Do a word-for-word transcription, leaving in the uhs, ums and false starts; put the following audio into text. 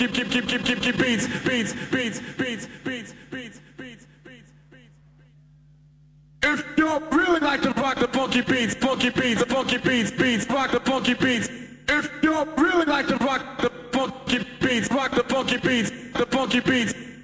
keep keep keep keep keep keep beats beats beats beats beats beats beats beats beats. If you really like to rock the funky beats, funky beats, the funky beats, beats, rock the funky beats. If you really like to rock the funky beats, rock the funky beats, the funky beats.